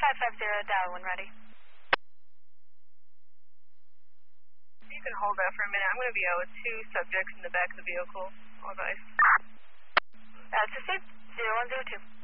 550, dial when ready. You can hold that for a minute. I'm going to be out with two subjects in the back of the vehicle. All advice. Altitude 0102.